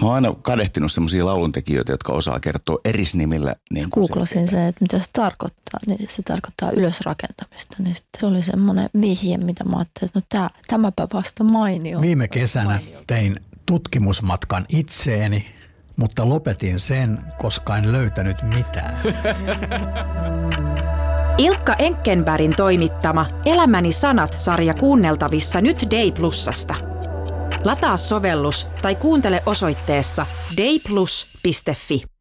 Mä oon aina kadehtinut semmoisia lauluntekijöitä, jotka osaa kertoa erisnimillä. Niin googlasin se, että mitä se tarkoittaa. Niin se tarkoittaa ylösrakentamista. Niin se oli semmoinen vihje, mitä mä ajattelin, että no tämäpä vasta mainio. Viime kesänä tein tutkimusmatkan itseeni, mutta lopetin sen, koska en löytänyt mitään. Ilkka Enkkenbergin toimittama Elämäni sanat-sarja kuunneltavissa nyt Day+:sta. Lataa sovellus tai kuuntele osoitteessa dayplus.fi.